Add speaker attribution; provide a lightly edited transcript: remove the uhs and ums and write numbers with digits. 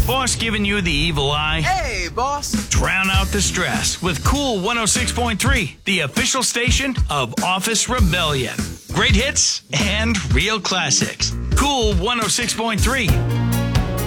Speaker 1: Boss giving you the evil eye?
Speaker 2: Hey, boss.
Speaker 1: Drown out the stress with Cool 106.3, the official station of Office Rebellion. Great hits and real classics. Cool 106.3.